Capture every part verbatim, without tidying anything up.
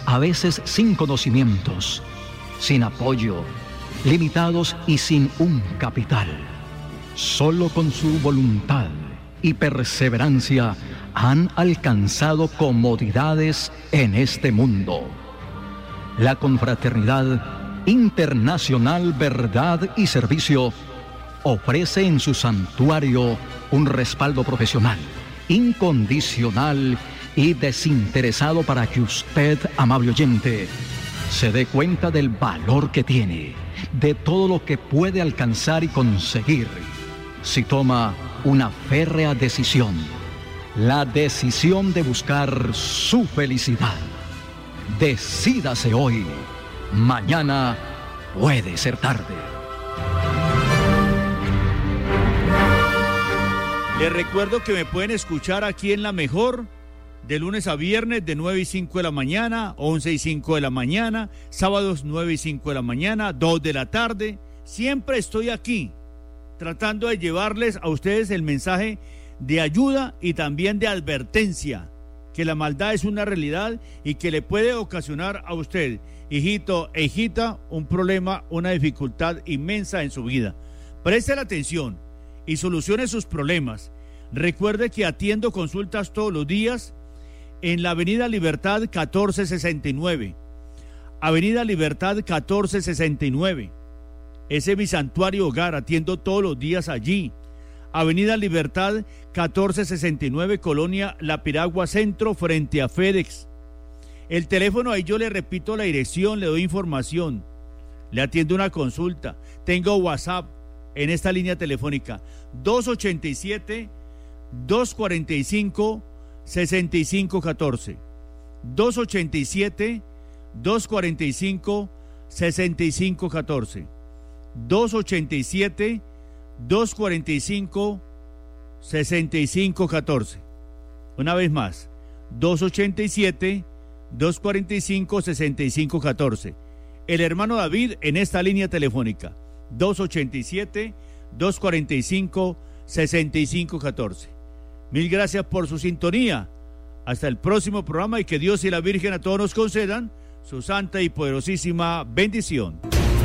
a veces sin conocimientos, sin apoyo, limitados y sin un capital. Solo con su voluntad y perseverancia han alcanzado comodidades en este mundo. La Confraternidad Internacional Verdad y Servicio ofrece en su santuario un respaldo profesional, incondicional y desinteresado para que usted, amable oyente, se dé cuenta del valor que tiene, de todo lo que puede alcanzar y conseguir si toma una férrea decisión, la decisión de buscar su felicidad. Decídase hoy, mañana puede ser tarde. Les recuerdo que me pueden escuchar aquí en La Mejor, de lunes a viernes de nueve y cinco de la mañana, once y cinco de la mañana, sábados nueve y cinco de la mañana, dos de la tarde. Siempre estoy aquí, tratando de llevarles a ustedes el mensaje de ayuda y también de advertencia, que la maldad es una realidad y que le puede ocasionar a usted, hijito e hijita, un problema, una dificultad inmensa en su vida. Preste la atención y solucione sus problemas. Recuerde que atiendo consultas todos los días en la Avenida Libertad catorce sesenta y nueve. Avenida Libertad catorce sesenta y nueve. Ese es mi santuario hogar, atiendo todos los días allí. Avenida Libertad catorce sesenta y nueve, Colonia La Piragua Centro, frente a FedEx. El teléfono, ahí yo le repito la dirección, le doy información, le atiendo una consulta. Tengo WhatsApp en esta línea telefónica, dos ochenta y siete, dos cuarenta y cinco, sesenta y cinco catorce. dos ochenta y siete, dos cuarenta y cinco, sesenta y cinco catorce. dos ochenta y siete, dos cuarenta y cinco, sesenta y cinco catorce. Una vez más, dos ochenta y siete, dos cuarenta y cinco, sesenta y cinco catorce. El hermano David en esta línea telefónica, dos ochenta y siete, dos cuarenta y cinco, sesenta y cinco catorce. Mil gracias por su sintonía. Hasta el próximo programa y que Dios y la Virgen a todos nos concedan su santa y poderosísima bendición.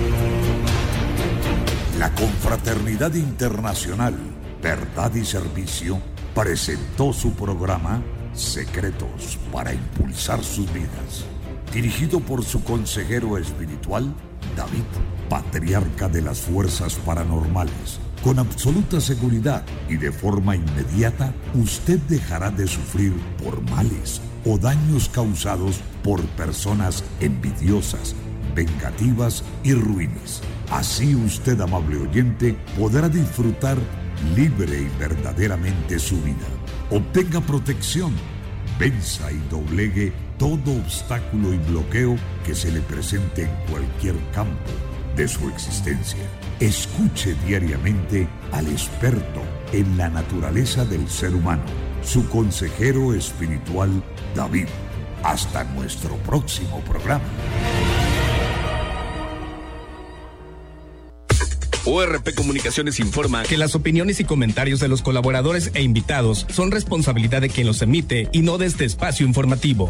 La Confraternidad Internacional Verdad y Servicio presentó su programa Secretos para Impulsar Sus Vidas, dirigido por su consejero espiritual, David, patriarca de las fuerzas paranormales. Con absoluta seguridad y de forma inmediata, usted dejará de sufrir por males o daños causados por personas envidiosas, vengativas y ruines. Así usted, amable oyente, podrá disfrutar libre y verdaderamente su vida. Obtenga protección, venza y doblegue todo obstáculo y bloqueo que se le presente en cualquier campo de su existencia. Escuche diariamente al experto en la naturaleza del ser humano, su consejero espiritual, David. Hasta nuestro próximo programa. O R P Comunicaciones informa que las opiniones y comentarios de los colaboradores e invitados son responsabilidad de quien los emite y no de este espacio informativo.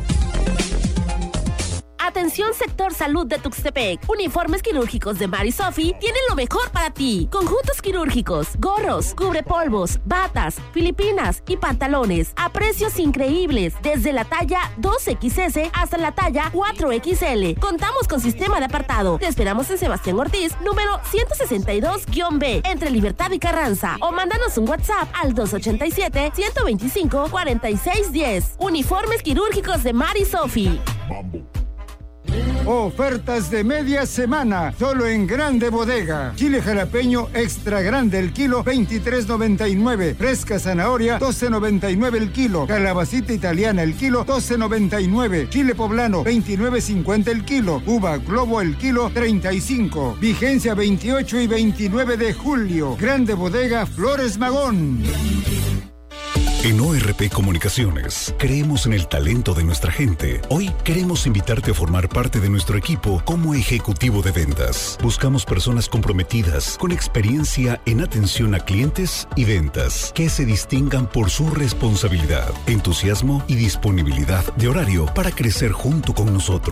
Atención sector salud de Tuxtepec. Uniformes quirúrgicos de Mari Sofi tienen lo mejor para ti. Conjuntos quirúrgicos, gorros, cubrepolvos, batas, filipinas y pantalones a precios increíbles desde la talla dos equis ese hasta la talla cuatro equis ele. Contamos con sistema de apartado. Te esperamos en Sebastián Ortiz, número ciento sesenta y dos B, entre Libertad y Carranza, o mándanos un WhatsApp al dos ochenta y siete, ciento veinticinco, cuarenta y seis diez. Uniformes quirúrgicos de Mari Sofi. Ofertas de media semana, solo en Grande Bodega. Chile jalapeño extra grande el kilo, veintitrés noventa y nueve. Fresca zanahoria, doce noventa y nueve el kilo. Calabacita italiana el kilo, doce noventa y nueve. Chile poblano, veintinueve cincuenta el kilo. Uva globo el kilo, treinta y cinco. Vigencia veintiocho y veintinueve de julio. Grande Bodega Flores Magón. En O R P Comunicaciones, creemos en el talento de nuestra gente. Hoy queremos invitarte a formar parte de nuestro equipo como ejecutivo de ventas. Buscamos personas comprometidas, con experiencia en atención a clientes y ventas, que se distingan por su responsabilidad, entusiasmo y disponibilidad de horario para crecer junto con nosotros.